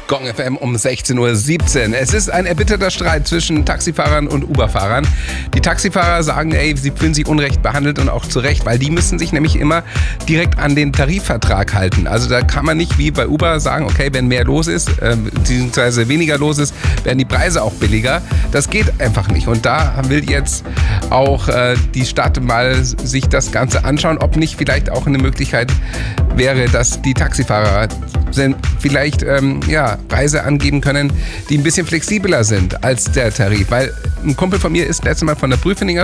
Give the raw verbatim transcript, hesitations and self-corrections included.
Gong F M um sechzehn Uhr siebzehn. Es ist ein erbitterter Streit zwischen Taxifahrern und Uber-Fahrern. Die Taxifahrer sagen, ey, sie fühlen sich unrecht behandelt und auch zu Recht, weil die müssen sich nämlich immer direkt an den Tarifvertrag halten. Also da kann man nicht wie bei Uber sagen, okay, wenn mehr los ist, äh, beziehungsweise weniger los ist, werden die Preise auch billiger. Das geht einfach nicht. Und da will jetzt auch äh, die Stadt mal sich das Ganze anschauen, ob nicht vielleicht auch eine Möglichkeit wäre, dass die Taxifahrer vielleicht ähm, ja, Preise angeben können, die ein bisschen flexibler sind als der Tarif. Weil ein Kumpel von mir ist letztes Mal von der Prüfeninger